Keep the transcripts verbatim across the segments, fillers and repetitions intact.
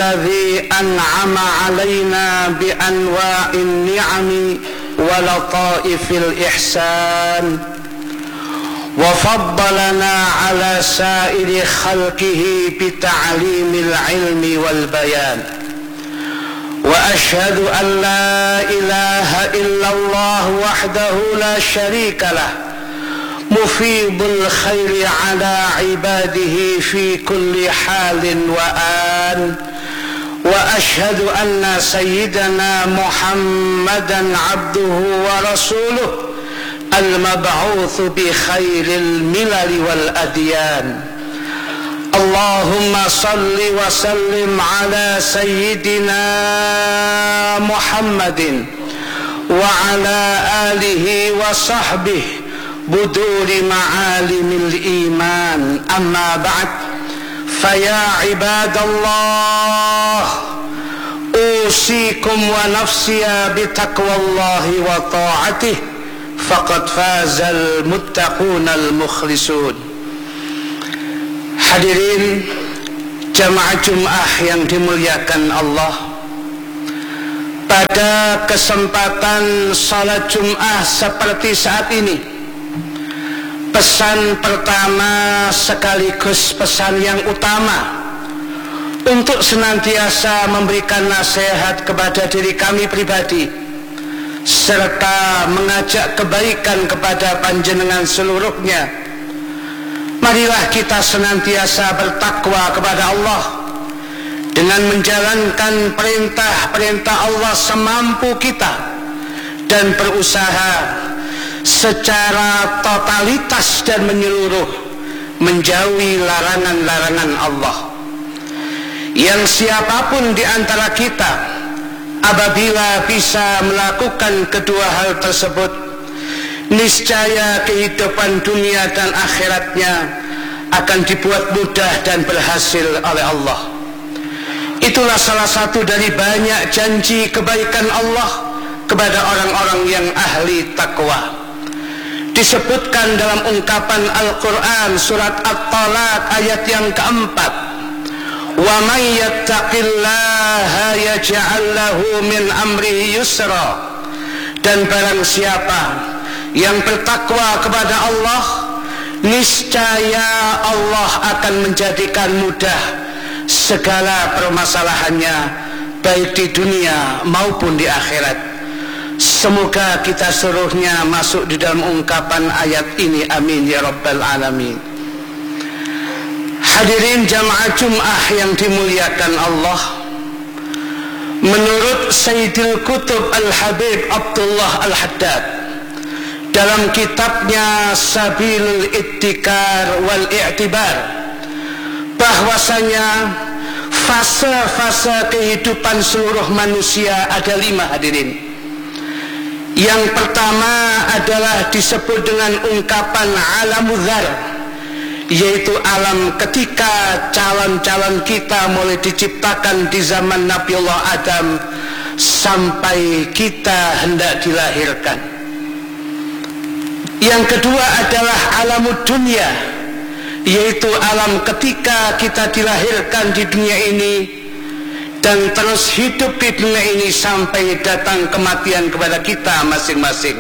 الذي أنعم علينا بأنواع النعم ولطائف الإحسان وفضلنا على سائر خلقه بتعليم العلم والبيان وأشهد أن لا إله إلا الله وحده لا شريك له مفيض الخير على عباده في كل حال وآن وأشهد أن سيدنا محمدا عبده ورسوله المبعوث بخير الملل والأديان اللهم صل وسلم على سيدنا محمد وعلى آله وصحبه بدور معالم الإيمان أما بعد فيا عباد الله أوصيكم ونفسي بتقوى الله وطاعته فقد فاز المتقون المخلصون. Hadirin jamaah Jumat yang dimuliakan Allah, pada kesempatan salat Jumat seperti saat ini, pesan pertama sekaligus pesan yang utama untuk senantiasa memberikan nasihat kepada diri kami pribadi serta mengajak kebaikan kepada panjenengan seluruhnya. Marilah kita senantiasa bertakwa kepada Allah dengan menjalankan perintah-perintah Allah semampu kita dan berusaha secara totalitas dan menyeluruh menjauhi larangan-larangan Allah. Yang siapapun di antara kita apabila bisa melakukan kedua hal tersebut, niscaya kehidupan dunia dan akhiratnya akan dibuat mudah dan berhasil oleh Allah. Itulah salah satu dari banyak janji kebaikan Allah kepada orang-orang yang ahli takwa. Disebutkan dalam ungkapan Al-Quran surat At-Talaq ayat yang keempat, wa may yattaqillaha yaj'al lahu min amrihi yusra, dan barang siapa yang bertakwa kepada Allah, niscaya Allah akan menjadikan mudah segala permasalahannya baik di dunia maupun di akhirat. Semoga kita seluruhnya masuk di dalam ungkapan ayat ini, amin ya rabbal alamin. Hadirin jamaah Jumat yang dimuliakan Allah, menurut Sayyidil Kutub Al-Habib Abdullah Al-Haddad dalam kitabnya Sabilul Ittikar wal I'tibar, bahwasanya fase-fase kehidupan seluruh manusia ada lima, hadirin. Yang pertama adalah disebut dengan ungkapan alamudhar, yaitu alam ketika calon-calon kita mulai diciptakan di zaman Nabiullah Adam sampai kita hendak dilahirkan. Yang kedua adalah alamud dunia, yaitu alam ketika kita dilahirkan di dunia ini dan terus hidup di dunia ini sampai datang kematian kepada kita masing-masing.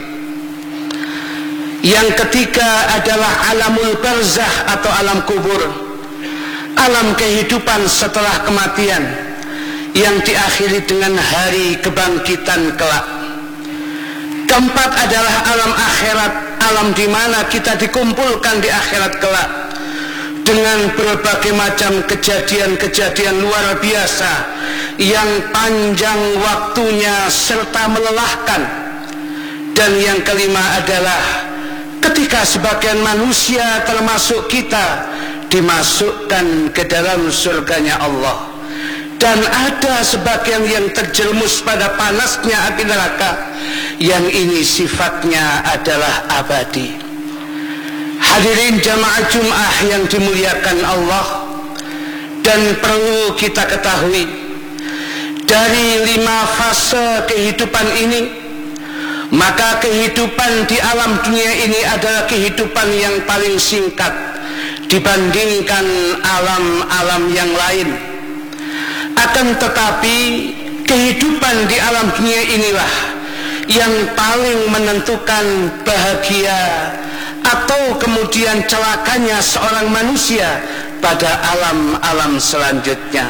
Yang ketiga adalah alamul barzah atau alam kubur, alam kehidupan setelah kematian yang diakhiri dengan hari kebangkitan kelak. Keempat adalah alam akhirat, alam di mana kita dikumpulkan di akhirat kelak dengan berbagai macam kejadian-kejadian luar biasa yang panjang waktunya serta melelahkan. Dan yang kelima adalah ketika sebagian manusia termasuk kita dimasukkan ke dalam surganya Allah, dan ada sebagian yang terjerumus pada panasnya api neraka yang ini sifatnya adalah abadi. Hadirin jamaah Jumat yang dimuliakan Allah, dan perlu kita ketahui dari lima fase kehidupan ini, maka kehidupan di alam dunia ini adalah kehidupan yang paling singkat dibandingkan alam-alam yang lain. Akan tetapi kehidupan di alam dunia inilah yang paling menentukan bahagia atau kemudian celakanya seorang manusia pada alam-alam selanjutnya.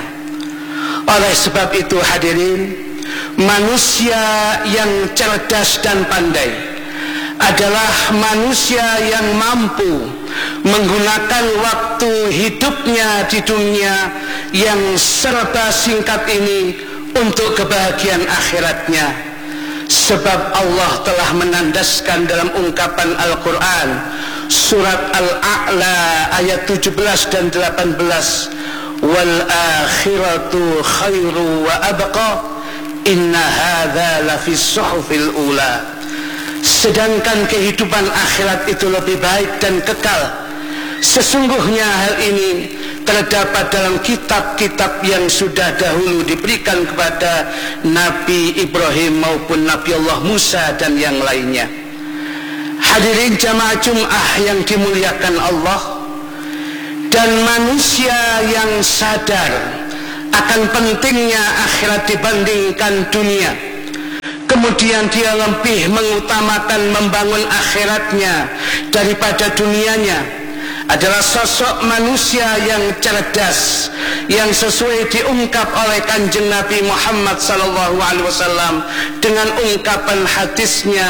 Oleh sebab itu hadirin, manusia yang cerdas dan pandai adalah manusia yang mampu menggunakan waktu hidupnya di dunia yang serba singkat ini untuk kebahagiaan akhiratnya. Sebab Allah telah menandaskan dalam ungkapan Al-Quran surat Al-A'la ayat tujuh belas dan delapan belas, wal akhiratu khairu wa abqa inna hadza lafi suhufil ula. Sedangkan kehidupan akhirat itu lebih baik dan kekal. Sesungguhnya hal ini terdapat dalam kitab-kitab yang sudah dahulu diberikan kepada Nabi Ibrahim maupun Nabi Allah Musa dan yang lainnya. Hadirin jamaah Jum'ah yang dimuliakan Allah, dan manusia yang sadar akan pentingnya akhirat dibandingkan dunia, kemudian dia lebih mengutamakan membangun akhiratnya daripada dunianya, adalah sosok manusia yang cerdas, yang sesuai diungkap oleh Kanjeng Nabi Muhammad sallallahu alaihi wasallam dengan ungkapan hadisnya,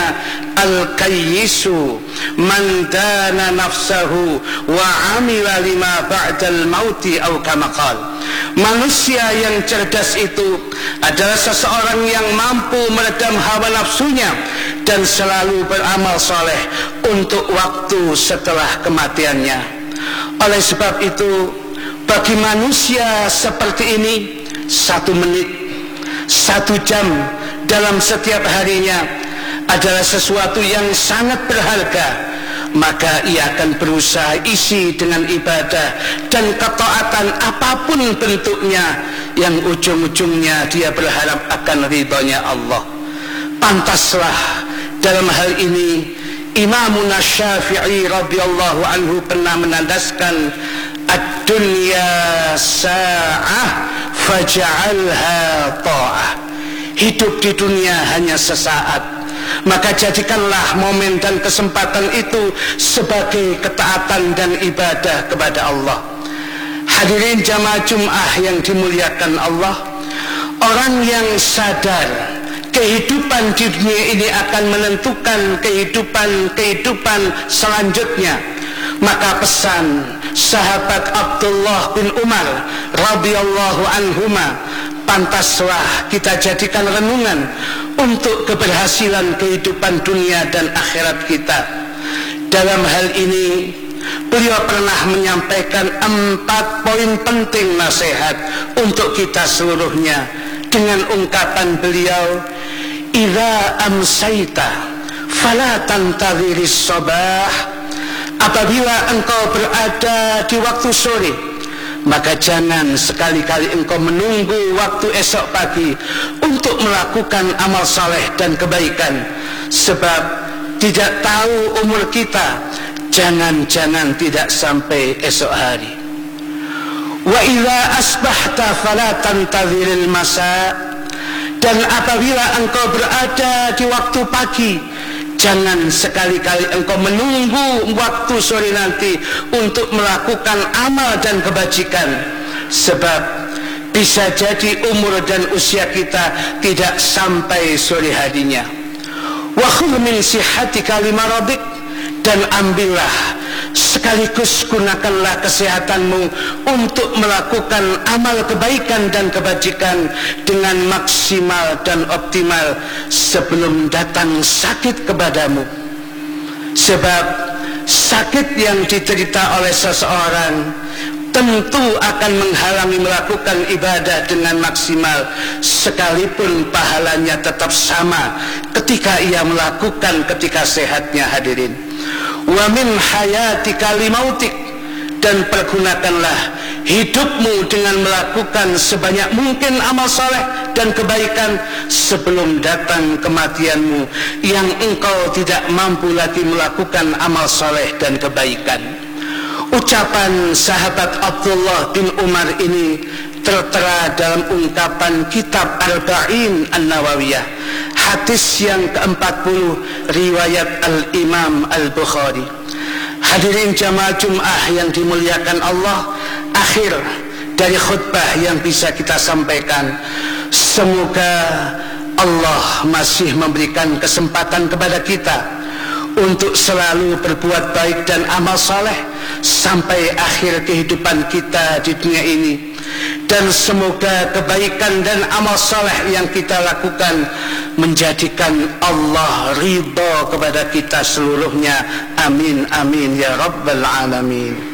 al-kayyisu man dana nafsahu wa amila lima ba'dal mauti au kama qala. Manusia yang cerdas itu adalah seseorang yang mampu meredam hawa nafsunya dan selalu beramal soleh untuk waktu setelah kematiannya. Oleh sebab itu, bagi manusia seperti ini, satu menit, satu jam dalam setiap harinya adalah sesuatu yang sangat berharga. Maka ia akan berusaha isi dengan ibadah dan ketaatan apapun bentuknya, yang ujung-ujungnya dia berharap akan ridhonya Allah. Pantaslah dalam hal ini Imam Syafi'i radhiyallahu anhu pernah menandaskan, ad-dunya sa'ah faj'alha ta'ah. Hidup di dunia hanya sesaat, maka jadikanlah momen dan kesempatan itu sebagai ketaatan dan ibadah kepada Allah. Hadirin jamaah Jum'ah yang dimuliakan Allah, orang yang sadar kehidupan di dunia ini akan menentukan kehidupan-kehidupan selanjutnya, maka pesan sahabat Abdullah bin Umar radhiyallahu anhuma pantaslah kita jadikan renungan untuk keberhasilan kehidupan dunia dan akhirat kita. Dalam hal ini beliau pernah menyampaikan empat poin penting nasihat untuk kita seluruhnya dengan ungkapan beliau, idza amsaita fala tantadhiris sabah. Apabila engkau berada di waktu sore, maka jangan sekali-kali engkau menunggu waktu esok pagi untuk melakukan amal saleh dan kebaikan, sebab tidak tahu umur kita, jangan-jangan tidak sampai esok hari. Wa idza asbahta fala tantadhiril masa. Dan apabila engkau berada di waktu pagi, jangan sekali-kali engkau menunggu waktu sore nanti untuk melakukan amal dan kebajikan, sebab bisa jadi umur dan usia kita tidak sampai sore harinya. Wa khudh min sihhatika limaradik. Dan ambillah sekaligus gunakanlah kesehatanmu untuk melakukan amal kebaikan dan kebajikan dengan maksimal dan optimal sebelum datang sakit kepadamu. Sebab sakit yang diderita oleh seseorang tentu akan menghalangi melakukan ibadah dengan maksimal, sekalipun pahalanya tetap sama ketika ia melakukan ketika sehatnya. Hadirin, wa min hayatika limautik. Dan pergunakanlah hidupmu dengan melakukan sebanyak mungkin amal saleh dan kebaikan sebelum datang kematianmu, yang engkau tidak mampu lagi melakukan amal saleh dan kebaikan. Ucapan sahabat Abdullah bin Umar ini tertera dalam ungkapan kitab Arba'in An-Nawawiyah, hadis yang keempat puluh riwayat Al-Imam Al-Bukhari. Hadirin jamaah Jum'ah yang dimuliakan Allah, akhir dari khutbah yang bisa kita sampaikan, semoga Allah masih memberikan kesempatan kepada kita untuk selalu berbuat baik dan amal saleh sampai akhir kehidupan kita di dunia ini. Dan semoga kebaikan dan amal saleh yang kita lakukan menjadikan Allah ridha kepada kita seluruhnya. Amin amin ya rabbal alamin.